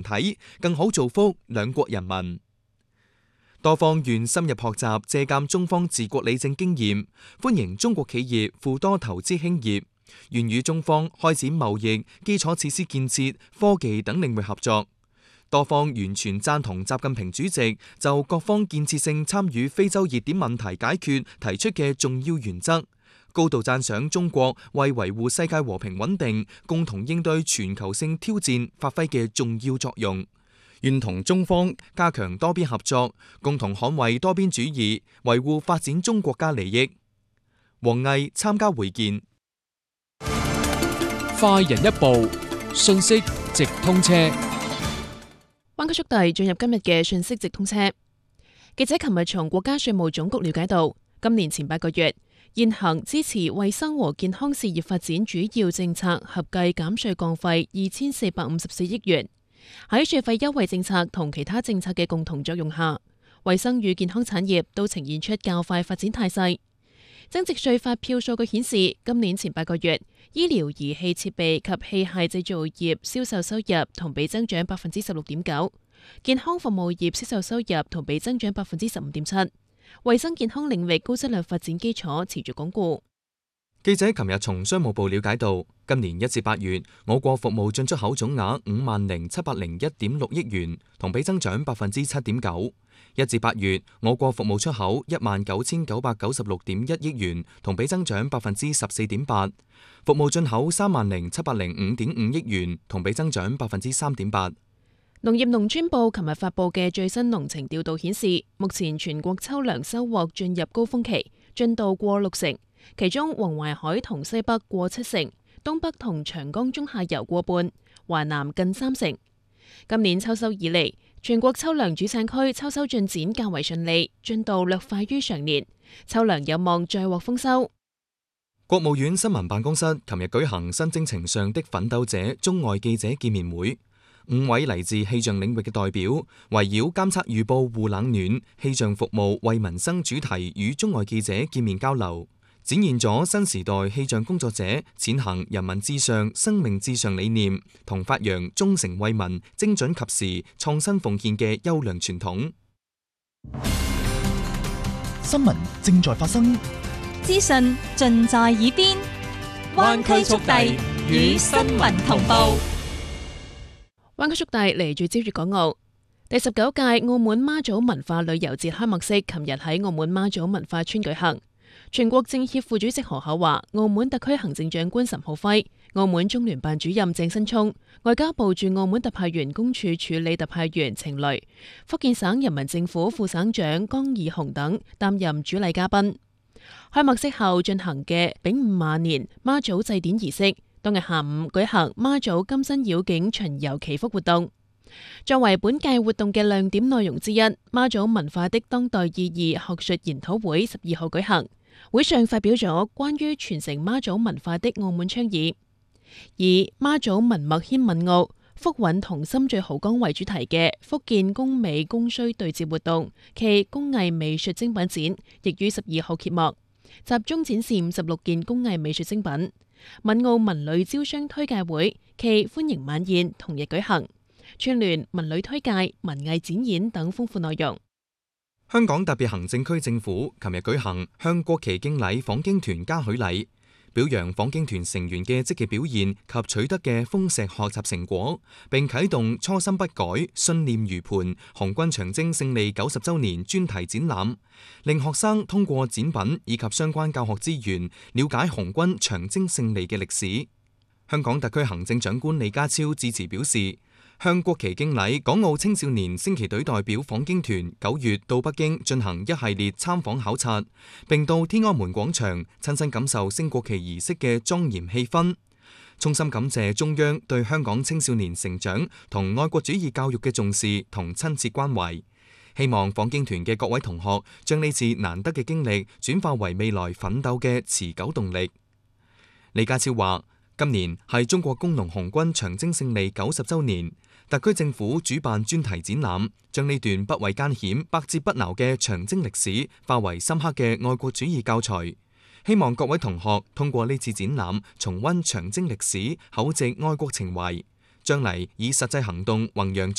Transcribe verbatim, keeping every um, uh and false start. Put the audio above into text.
體，更好造福兩國人民。多方願深入學習借鑒中方治國理政經驗，歡迎中國企業赴多投資興業，願與中方開展貿易、基礎設施建設、科技等領域合作。多方完全贊同習近平主席就各方建設性參與非洲熱點問題解決提出嘅重要原則，高度讚賞中國為維護世界和平穩定、共同應對全球性挑戰發揮嘅重要作用，願同中方加強多邊合作，共同捍衛多邊主義，維護發展中國家利益。王毅參加會見。 快人一步，信息直通車。 灣區速遞進入今日嘅信息直通車。記者琴日從國家稅務總局了解到，今年前八個月，現行支持衛生和健康事業發展主要政策合計減稅降費二千四百五十四億元。喺稅費優惠政策同其他政策嘅共同作用下，衛生與健康產業都呈現出較快發展態勢。增值稅發票數據顯示，今年前八個月，醫療儀器設備及器械製造業銷售收入同比增長百分之十六點九，健康服務業銷售收入同比增長百分之十五點七，衛生健康領域高質量發展基礎持續鞏固。 記者琴日從商務部了解到，今年一至八月，我國服務進出口總額五萬零七百零一點六億元，同比增長百分之七點九。一至八月，我國服務出口一萬九千九百九十六點一億元，同比增長百分之十四點八；服務進口三萬零七百零五點五億元，同比增長百分之三點八。 農業農專部琴日發布嘅最新農情調度顯示，目前全國秋糧收穫進入高峰期，進度過六成，其中黃淮海同西北過七成，東北同長江中下游過半，華南近三成。今年秋收以嚟，全國秋糧主產區秋收進展較為順利，進度略快於上年，秋糧有望再獲豐收。 國務院新聞辦公室琴日舉行新征程上的奮鬥者中外記者見面會，五位嚟自氣象領域嘅代表圍繞監測預報護冷暖、氣象服務為民生主題與中外記者見面交流，展現咗新時代氣象工作者踐行人民至上、生命至上理念，同發揚忠誠為民、精準及時、創新奉獻嘅優良傳統。 新聞正在發生， 資訊盡在耳邊，灣區速遞與新聞同步。 灣區速遞嚟自朝粵港澳。第十九屆澳門媽祖文化旅遊節開幕式琴日喺澳門媽祖文化村舉行。全國政協副主席何厚華、澳門特區行政長官岑浩輝、澳門中聯辦主任鄭新聰、外交部駐澳門特派員公署處理特派員程雷、福建省人民政府副省長江義雄等擔任主禮嘉賓。開幕式後進行嘅丙午馬年媽祖祭典儀式，當日下午舉行媽祖金身繞境巡遊祈福活動。作為本屆活動嘅亮點內容之一，媽祖文化的當代意義學術研討會十二號舉行。會上發表咗關於傳承媽祖文化的澳門倡議，以媽祖文脈牽閩澳、福韻同心醉濠江為主題嘅福建工美工需對接活動暨工藝美術精品展，亦於十二號揭幕，集中展示五十六件工藝美術精品。閩澳文旅招商推介會暨歡迎晚宴同日舉行，串聯文旅推介、文藝展演等豐富內容。 香港特別行政區政府琴日舉行向國旗敬禮訪京團嘉許禮，表揚訪京團成員嘅積極表現及取得嘅豐碩學習成果，並啟動初心不改、信念如磐紅軍長征勝利九十週年專題展覽，令學生通過展品以及相關教學資源，了解紅軍長征勝利嘅歷史。香港特區行政長官李家超致辭表示，向國旗敬禮港澳青少年升旗隊代表訪京團九月到北京進行一系列參訪考察，並到天安門廣場親身感受升國旗儀式嘅莊嚴氣氛，衷心感謝中央對香港青少年成長同愛國主義教育嘅重視同親切關懷，希望訪京團嘅各位同學將呢次難得嘅經歷轉化為未來奮鬥嘅持久動力。李家超話，今年係中國工農紅軍長征勝利九十週年，特區政府主辦專題展覽，將呢段不畏艱險、百折不撓嘅長征歷史化為深刻嘅愛國主義教材。希望各位同學通過呢次展覽，重溫長征歷史，厚植愛國情懷，將嚟以實際行動弘揚